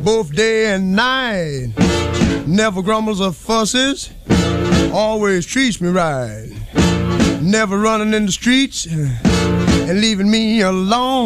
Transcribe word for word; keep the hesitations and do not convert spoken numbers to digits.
both day and night. Never grumbles or fusses, always treats me right. Never running in the streets and leaving me alone.